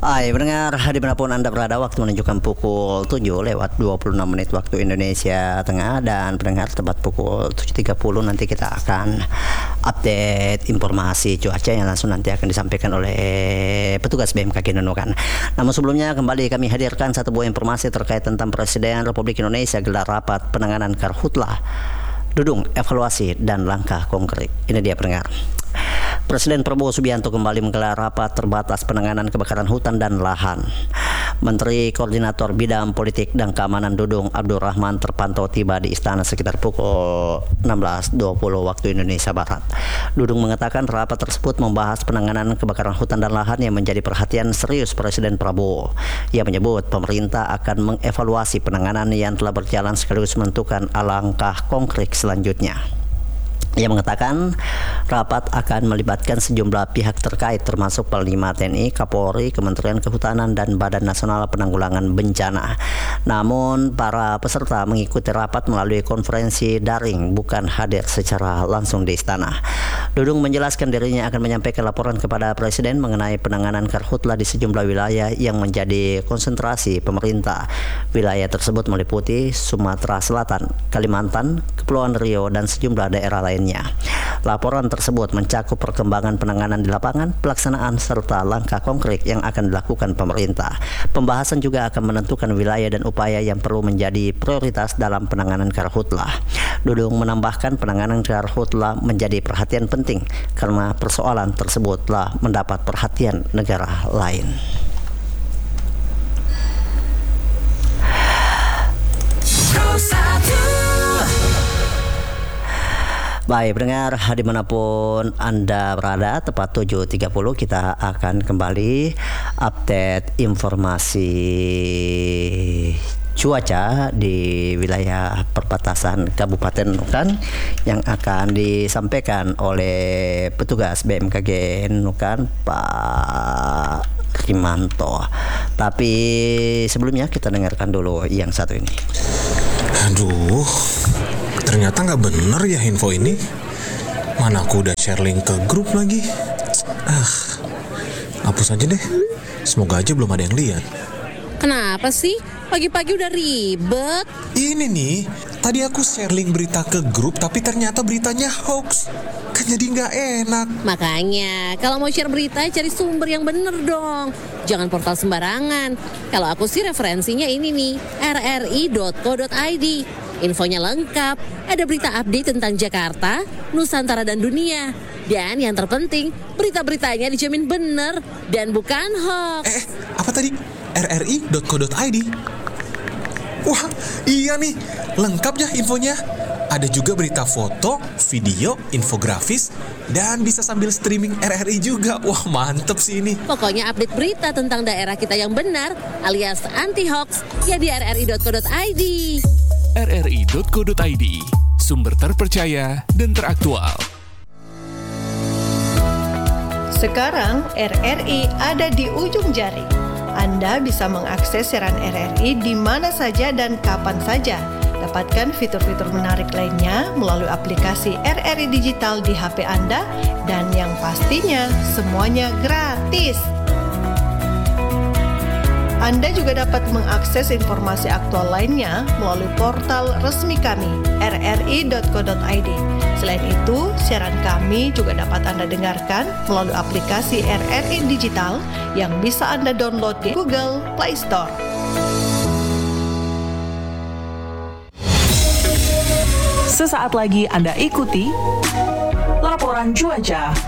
Hai pendengar, dimanapun Anda berada, waktu menunjukkan pukul 7:26 waktu Indonesia Tengah. Dan pendengar, tepat pukul 7:30 nanti kita akan update informasi cuaca yang langsung nanti akan disampaikan oleh petugas BMKG Nunukan. Namun sebelumnya kembali kami hadirkan satu buah informasi terkait tentang Presiden Republik Indonesia gelar rapat penanganan karhutlah, dudung evaluasi dan langkah konkret. Ini dia pendengar. Presiden Prabowo Subianto kembali menggelar rapat terbatas penanganan kebakaran hutan dan lahan. Menteri Koordinator Bidang Politik dan Keamanan Dudung Abdurrahman terpantau tiba di istana sekitar pukul 16.20 waktu Indonesia Barat. Dudung mengatakan rapat tersebut membahas penanganan kebakaran hutan dan lahan yang menjadi perhatian serius Presiden Prabowo. Ia menyebut pemerintah akan mengevaluasi penanganan yang telah berjalan sekaligus menentukan langkah konkret selanjutnya. Ia mengatakan rapat akan melibatkan sejumlah pihak terkait termasuk Panglima TNI, Kapolri, Kementerian Kehutanan, dan Badan Nasional Penanggulangan Bencana. Namun para peserta mengikuti rapat melalui konferensi daring, bukan hadir secara langsung di istana. Dudung menjelaskan dirinya akan menyampaikan laporan kepada Presiden mengenai penanganan karhutlah di sejumlah wilayah yang menjadi konsentrasi pemerintah. Wilayah tersebut meliputi Sumatera Selatan, Kalimantan, Kepulauan Riau, dan sejumlah daerah lainnya. Laporan tersebut mencakup perkembangan penanganan di lapangan, pelaksanaan, serta langkah konkret yang akan dilakukan pemerintah. Pembahasan juga akan menentukan wilayah dan upaya yang perlu menjadi prioritas dalam penanganan karhutlah. Dudung menambahkan penanganan karhutlah menjadi perhatian penting karena persoalan tersebut telah mendapat perhatian negara lain. Baik pendengar, dimanapun Anda berada, tepat 7.30 kita akan kembali update informasi cuaca di wilayah perbatasan Kabupaten Nunukan yang akan disampaikan oleh petugas BMKG Nunukan, Pak Rimanto. Tapi sebelumnya kita dengarkan dulu yang satu ini. Aduh, ternyata nggak bener ya info ini. Mana aku udah share link ke grup lagi. Hapus aja deh. Semoga aja belum ada yang lihat. Kenapa sih? Pagi-pagi udah ribet. Ini nih, tadi aku share link berita ke grup, tapi ternyata beritanya hoax. Kan jadi nggak enak. Makanya, kalau mau share berita, cari sumber yang bener dong. Jangan portal sembarangan. Kalau aku sih referensinya ini nih, rri.co.id. Infonya lengkap, ada berita update tentang Jakarta, Nusantara, dan dunia. Dan yang terpenting, berita-beritanya dijamin bener dan bukan hoax. Apa tadi? rri.co.id. Wah, iya nih, lengkap ya infonya. Ada juga berita foto, video, infografis, dan bisa sambil streaming RRI juga. Wah, mantep sih ini. Pokoknya update berita tentang daerah kita yang benar alias anti-hoax ya di rri.co.id. rri.co.id, sumber terpercaya dan teraktual. Sekarang RRI ada di ujung jari. Anda bisa mengakses siaran RRI di mana saja dan kapan saja. Dapatkan fitur-fitur menarik lainnya melalui aplikasi RRI Digital di HP Anda, dan yang pastinya semuanya gratis. Anda juga dapat mengakses informasi aktual lainnya melalui portal resmi kami, rri.co.id. Selain itu, siaran kami juga dapat Anda dengarkan melalui aplikasi RRI Digital yang bisa Anda download di Google Play Store. Sesaat lagi Anda ikuti laporan cuaca